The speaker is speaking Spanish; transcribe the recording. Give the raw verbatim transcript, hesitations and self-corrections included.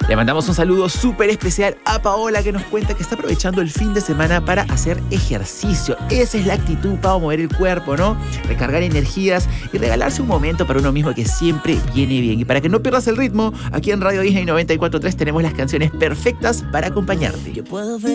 Le mandamos un saludo súper especial a Paola, que nos cuenta que está aprovechando el fin de semana para hacer ejercicio. Esa es la actitud para mover el cuerpo, ¿no? Recargar energías y regalarse un momento para uno mismo que siempre viene bien. Y para que no pierdas el ritmo, aquí en Radio Disney noventa y cuatro punto tres tenemos las canciones perfectas para acompañarte. Yo puedo ver